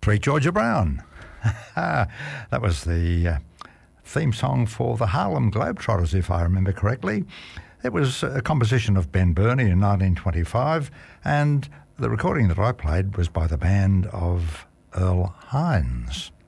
Treat Georgia Brown. That was the theme song for the Harlem Globetrotters, if I remember correctly. It was a composition of Ben Burney in 1925, and the recording that I played was by the band of Earl Hines.